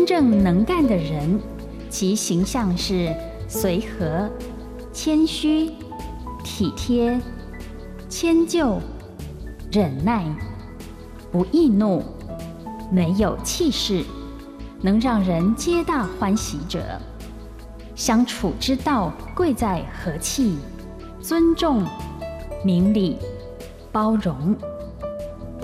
真正能干的人，其形象是随和、谦虚、体贴、迁就、忍耐，不易怒，没有气势，能让人皆大欢喜者。相处之道贵在和气、尊重、明理、包容。